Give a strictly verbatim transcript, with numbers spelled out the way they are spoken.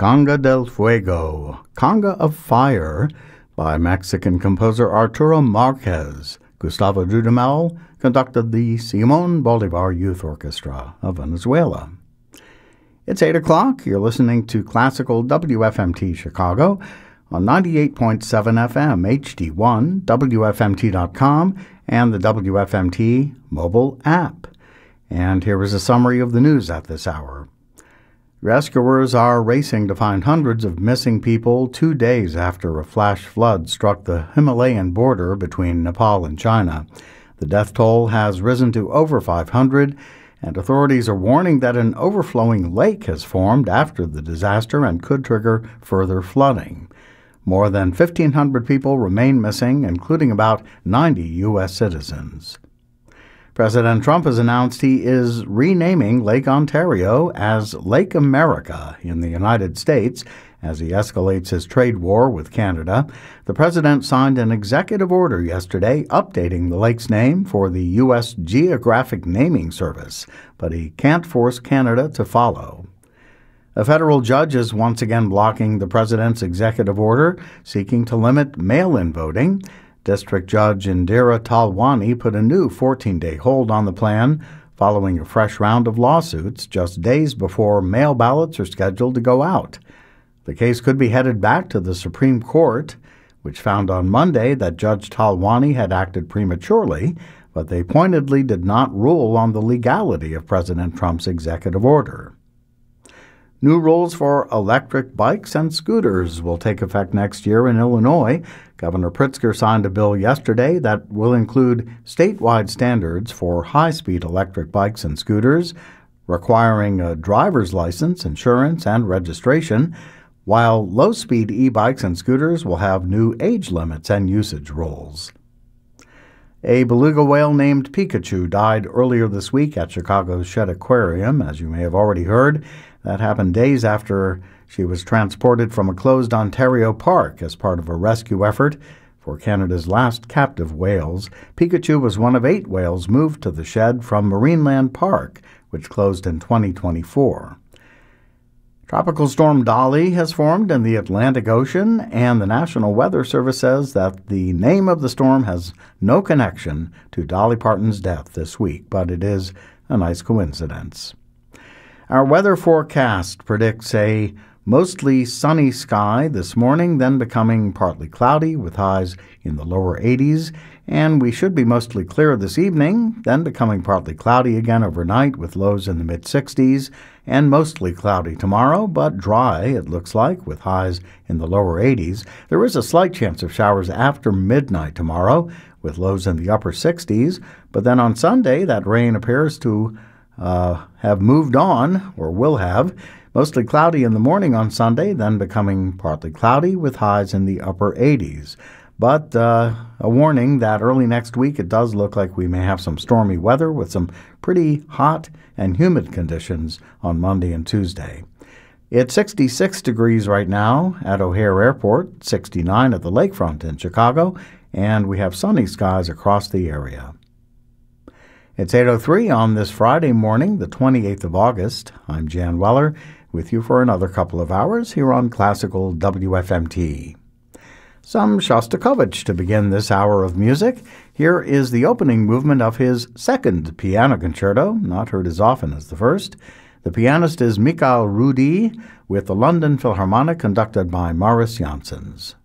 Conga del Fuego, Conga of Fire, by Mexican composer Arturo Marquez. Gustavo Dudamel conducted the Simón Bolívar Youth Orchestra of Venezuela. It's eight o'clock. You're listening to Classical W F M T Chicago on ninety-eight point seven F M, H D one, W F M T dot com, and the W F M T mobile app. And here is a summary of the news at this hour. Rescuers are racing to find hundreds of missing people two days after a flash flood struck the Himalayan border between Nepal and China. The death toll has risen to over five hundred, and authorities are warning that an overflowing lake has formed after the disaster and could trigger further flooding. More than fifteen hundred people remain missing, including about ninety U S citizens. President Trump has announced he is renaming Lake Ontario as Lake America in the United States as he escalates his trade war with Canada. The president signed an executive order yesterday updating the lake's name for the U S Geographic Naming Service, but he can't force Canada to follow. A federal judge is once again blocking the president's executive order seeking to limit mail-in voting. District Judge Indira Talwani put a new fourteen-day hold on the plan following a fresh round of lawsuits just days before mail ballots are scheduled to go out. The case could be headed back to the Supreme Court, which found on Monday that Judge Talwani had acted prematurely, but they pointedly did not rule on the legality of President Trump's executive order. New rules for electric bikes and scooters will take effect next year in Illinois. Governor Pritzker signed a bill yesterday that will include statewide standards for high-speed electric bikes and scooters, requiring a driver's license, insurance, and registration, while low-speed e-bikes and scooters will have new age limits and usage rules. A beluga whale named Pikachu died earlier this week at Chicago's Shedd Aquarium, as you may have already heard. That happened days after she was transported from a closed Ontario park as part of a rescue effort for Canada's last captive whales. Pikachu was one of eight whales moved to the shed from Marineland Park, which closed in twenty twenty-four. Tropical storm Dolly has formed in the Atlantic Ocean, and the National Weather Service says that the name of the storm has no connection to Dolly Parton's death this week, but it is a nice coincidence. Our weather forecast predicts a mostly sunny sky this morning, then becoming partly cloudy with highs in the lower eighties, and we should be mostly clear this evening, then becoming partly cloudy again overnight with lows in the mid-sixties, and mostly cloudy tomorrow, but dry, it looks like, with highs in the lower eighties. There is a slight chance of showers after midnight tomorrow, with lows in the upper sixties, but then on Sunday, that rain appears to uh, have moved on, or will have. Mostly cloudy in the morning on Sunday, then becoming partly cloudy with highs in the upper eighties. But uh, a warning that early next week it does look like we may have some stormy weather with some pretty hot and humid conditions on Monday and Tuesday. It's sixty-six degrees right now at O'Hare Airport, sixty-nine at the lakefront in Chicago, and we have sunny skies across the area. It's eight oh three on this Friday morning, the twenty-eighth of August. I'm Jan Weller, with you for another couple of hours here on Classical W F M T. Some Shostakovich to begin this hour of music. Here is the opening movement of his second piano concerto, not heard as often as the first. The pianist is Mikael Rudi, with the London Philharmonic conducted by Maurice Janssens.